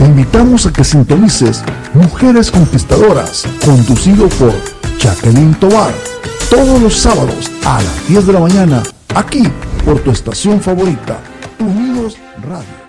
Te invitamos a que sintonices Mujeres Conquistadoras, conducido por Jacqueline Tovar, todos los sábados a las 10 de la mañana, aquí por tu estación favorita, Unidos Radio.